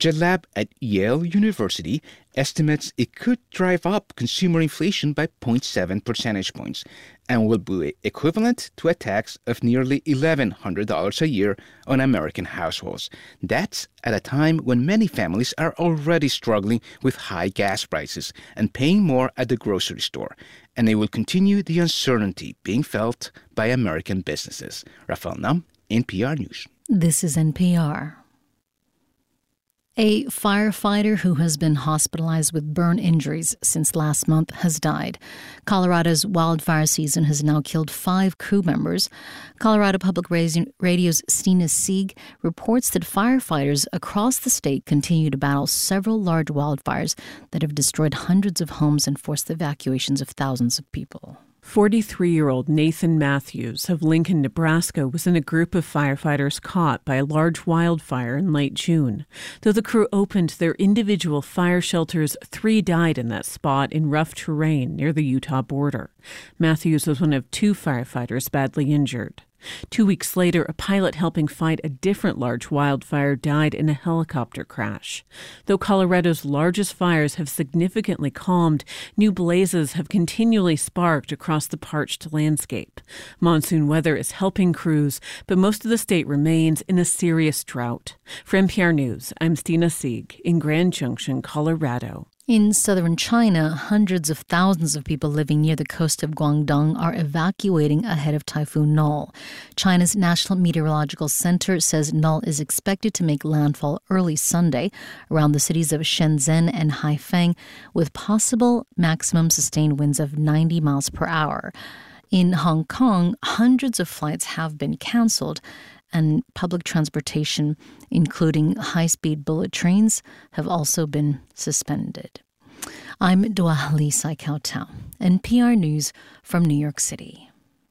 budget lab at Yale University estimates it could drive up consumer inflation by 0.7 percentage points and will be equivalent to a tax of nearly $1,100 a year on American households. That's at a time when many families are already struggling with high gas prices and paying more at the grocery store. And it will continue the uncertainty being felt by American businesses. Rafael Nam, NPR News. This is NPR. A firefighter who has been hospitalized with burn injuries since last month has died. Colorado's wildfire season has now killed 5 crew members. Colorado Public Radio's Stina Sieg reports that firefighters across the state continue to battle several large wildfires that have destroyed hundreds of homes and forced the evacuations of thousands of people. 43-year-old Nathan Matthews of Lincoln, Nebraska, was in a group of firefighters caught by a large wildfire in late June. Though the crew opened their individual fire shelters, 3 died in that spot in rough terrain near the Utah border. Matthews was one of 2 firefighters badly injured. 2 weeks later, a pilot helping fight a different large wildfire died in a helicopter crash. Though Colorado's largest fires have significantly calmed, new blazes have continually sparked across the parched landscape. Monsoon weather is helping crews, but most of the state remains in a serious drought. For NPR News, I'm Stina Sieg in Grand Junction, Colorado. In southern China, hundreds of thousands of people living near the coast of Guangdong are evacuating ahead of Typhoon Null. China's National Meteorological Center says Null is expected to make landfall early Sunday around the cities of Shenzhen and Haifeng, with possible maximum sustained winds of 90 miles per hour. In Hong Kong, hundreds of flights have been canceled, and public transportation, including high-speed bullet trains, have also been suspended. I'm Dua Lisa Kautau, NPR News from New York City.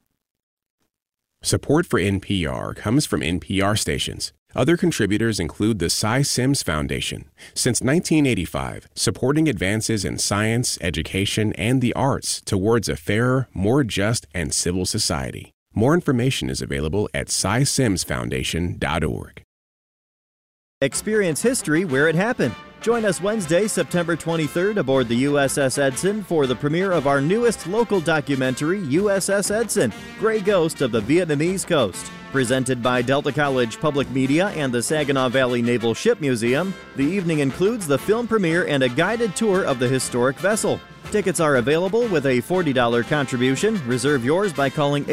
Support for NPR comes from NPR stations. Other contributors include the Cy Sims Foundation. Since 1985, supporting advances in science, education, and the arts towards a fairer, more just, and civil society. More information is available at cysimsfoundation.org. Experience history where it happened. Join us Wednesday, September 23rd aboard the USS Edson for the premiere of our newest local documentary, USS Edson, Gray Ghost of the Vietnamese Coast. Presented by Delta College Public Media and the Saginaw Valley Naval Ship Museum, the evening includes the film premiere and a guided tour of the historic vessel. Tickets are available with a $40 contribution. Reserve yours by calling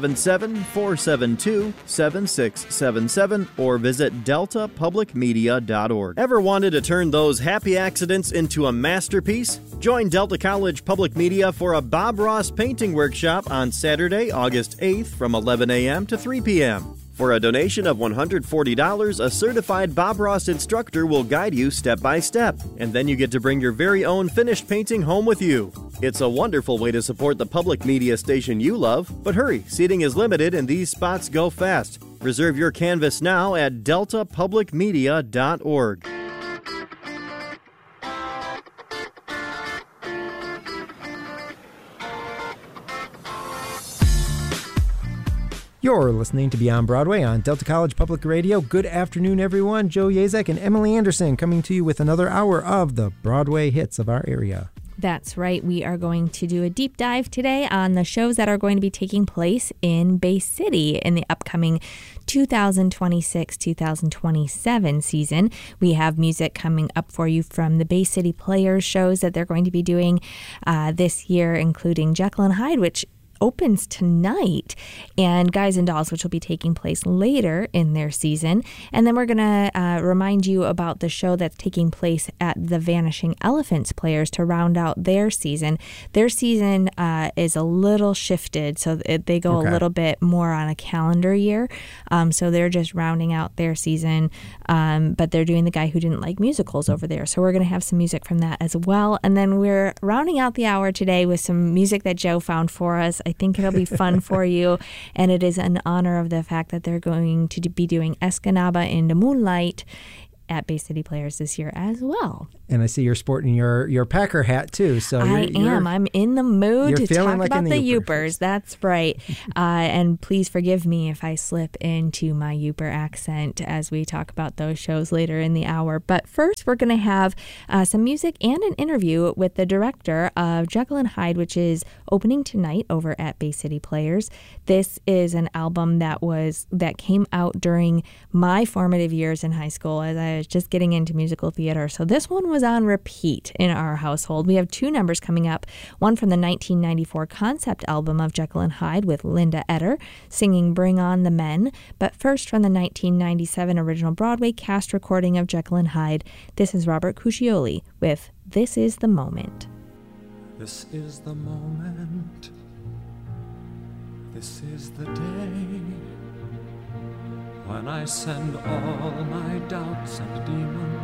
877-472-7677 or visit deltapublicmedia.org. Ever wanted to turn those happy accidents into a masterpiece? Join Delta College Public Media for a Bob Ross painting workshop on Saturday, August 8th from 11 a.m. to 3 p.m. For a donation of $140, a certified Bob Ross instructor will guide you step by step, and then you get to bring your very own finished painting home with you. It's a wonderful way to support the public media station you love, but hurry, seating is limited and these spots go fast. Reserve your canvas now at deltapublicmedia.org. You're listening to Beyond Broadway on Delta College Public Radio. Good afternoon, everyone. Joe Yazek and Emily Anderson coming to you with another hour of the Broadway hits of our area. That's right. We are going to do a deep dive today on the shows that are going to be taking place in Bay City in the upcoming 2026-2027 season. We have music coming up for you from the Bay City Players shows that they're going to be doing this year, including Jekyll and Hyde, which opens tonight, and Guys and Dolls, which will be taking place later in their season. And then we're going to remind you about the show that's taking place at the Vanishing Elephants Players to round out their season. Their season is a little shifted, so they go a little bit more on a calendar year. So they're just rounding out their season, but they're doing The Guy Who Didn't Like Musicals over there. So we're going to have some music from that as well. And then we're rounding out the hour today with some music that Joe found for us. I think it'll be fun for you, and it is in honor of the fact that they're going to be doing Escanaba in the Moonlight at Bay City Players this year as well. And I see you're sporting your Packer hat too. So I am. I'm in the mood to talk like about the Yoopers. That's right. And please forgive me if I slip into my Yooper accent as we talk about those shows later in the hour. But first, we're going to have some music and an interview with the director of Jekyll and Hyde, which is opening tonight over at Bay City Players. This is an album that came out during my formative years in high school as I was just getting into musical theater. So this one was on repeat in our household. We have two numbers coming up, one from the 1994 concept album of Jekyll and Hyde with Linda Eder singing Bring On the Men, but first from the 1997 original Broadway cast recording of Jekyll and Hyde, this is Robert Cuccioli with This Is the Moment. This is the moment, this is the day, when I send all my doubts and demons